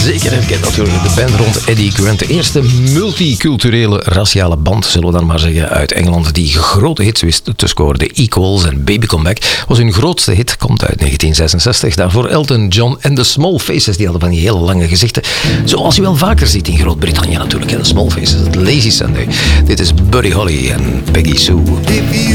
zeker herkent natuurlijk. De band rond Eddie Grant. De eerste multiculturele, raciale band, zullen we dan maar zeggen, uit Engeland, die grote hits wist te scoren. The Equals en Baby Come Back was hun grootste hit, komt uit 1966. Daarvoor Elton John en The Small Faces, die hadden van die hele lange gezichten. Zoals u wel vaker ziet in Groot-Brittannië natuurlijk. De Small Faces, het Lazy Sunday. Dit is Buddy Holly en Peggy Sue.